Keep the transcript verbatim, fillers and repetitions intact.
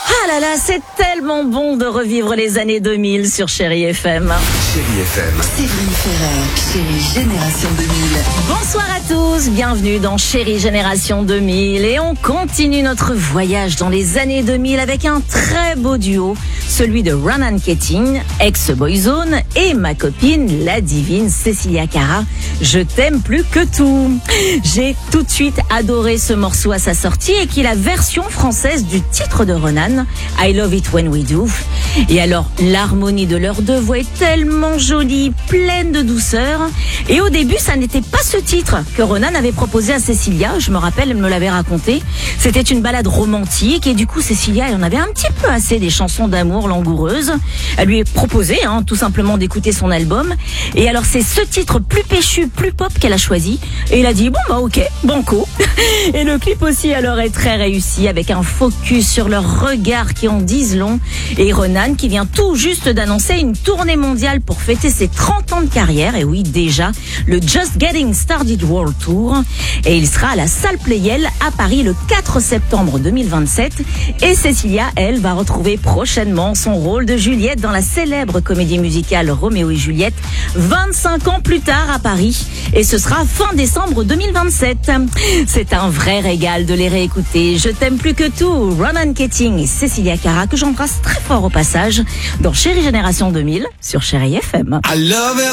Ah là là, c'est tellement bon de revivre les années deux mille sur Chérie F M. Chérie F M. Séverine Ferrer, Chérie Génération deux mille. Bonsoir à tous, bienvenue dans Chérie Génération deux mille. Et on continue notre voyage dans les années deux mille avec un très beau duo, celui de Ronan Keating, ex-Boyzone, et ma copine, la divine Cecilia Cara. Je t'aime plus que tout. J'ai tout de suite adoré ce morceau à sa sortie et qui est la version française du titre de Ronan, I Love It When We Do. Et alors, l'harmonie de leurs deux voix est tellement jolie, pleine de douceur. Et au début, ça n'était pas ce titre que Ronan avait proposé à Cecilia. Je me rappelle, elle me l'avait raconté. C'était une balade romantique et du coup, Cecilia, elle en avait un petit peu assez des chansons d'amour langoureuses. Elle lui a proposé, hein, tout simplement d'écouter son album. Et alors, c'est ce titre plus péchu, plus pop qu'elle a choisi. Et il a dit, bon bah ok, banco. Et le clip aussi, alors, est très réussi avec un focus sur leurs regards qui en disent long. Et Ronan qui vient tout juste d'annoncer une tournée mondiale pour fêter ses trente ans de carrière. Et oui, déjà, le Just Getting Started World Tour. Et il sera à la salle Playel à Paris le quatre septembre deux mille vingt-sept. Et Cecilia, elle, va retrouver prochainement son rôle de Juliette dans la célèbre comédie musicale Roméo et Juliette, vingt-cinq ans plus tard à Paris. Et ce sera fin décembre deux mille vingt-sept. C'est un vrai régal de les réécouter. Je t'aime plus que tout. Ronan Keating et Cecilia Cara, que j'embrasse très fort au passage, dans Chérie Génération deux mille sur Chérie F M. I love it.